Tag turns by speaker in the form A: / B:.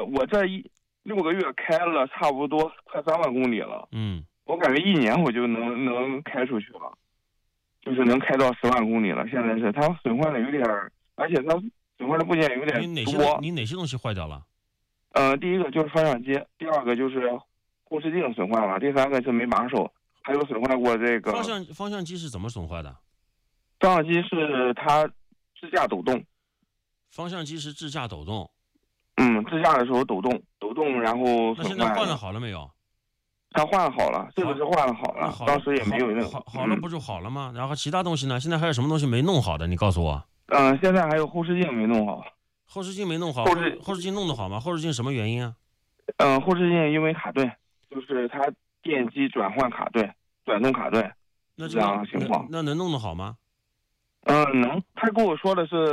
A: 我这6个月开了差不多快3万公里了。我感觉1年我就能开出去了，就是能开到10万公里了。现在是它损坏的有点，而且它损坏的部件有点多。
B: 你哪些东西坏掉了？
A: 第一个就是方向机，第二个就是后视镜损坏了，第三个是没把手，还有损坏过这个
B: 方向机是怎么损坏的？
A: 方向机是它支架抖动。
B: 方向机是支架抖动。
A: 支架的时候抖动，然后
B: 那现在换了好了没有？
A: 它换好了，这个是换了好了，当时也没有任何
B: 好了不就好了吗？然后其他东西呢？现在还有什么东西没弄好的？你告诉我。
A: 现在还有后视镜没弄好。
B: 后视镜没弄好，后视镜弄得好吗？后视镜什么原因啊？
A: 后视镜因为卡顿，就是它电机转动卡顿，
B: 那
A: 这样的情况。
B: 那能弄得好吗？
A: 能。他跟我说的是